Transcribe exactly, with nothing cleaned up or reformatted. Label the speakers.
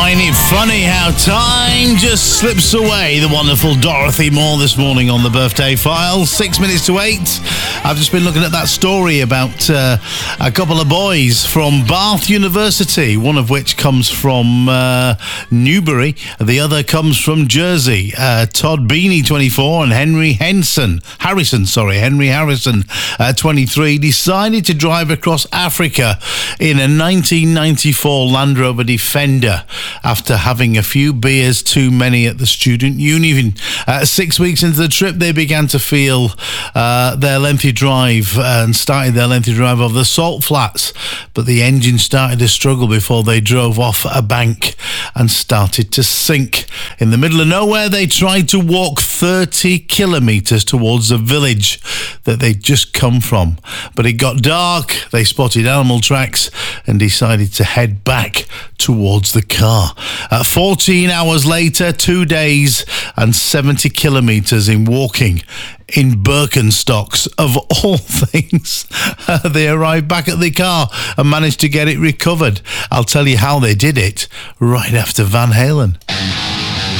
Speaker 1: Find it funny how time just slips away. The wonderful Dorothy Moore this morning on the Birthday File. Six minutes to eight. I've just been looking at that story about uh, a couple of boys from Bath University, one of which comes from uh, Newbury, the other comes from Jersey. Uh, Todd Beanie, twenty-four, and Henry Henson, Harrison, sorry, Henry Harrison, uh, twenty-three, decided to drive across Africa in a nineteen ninety-four Land Rover Defender after having a few beers too many at the student union. Uh, six weeks into the trip, they began to feel uh, their lengthy drive and started their lengthy drive over the salt flats, but the engine started to struggle before they drove off a bank and started to sink. In the middle of nowhere, they tried to walk thirty kilometres towards the village that they'd just come from, but it got dark, they spotted animal tracks and decided to head back towards the car. Uh, fourteen hours later, two days and seventy kilometres in walking in Birkenstocks, of all things, uh, they arrived back at the car and managed to get it recovered. I'll tell you how they did it right after Van Halen.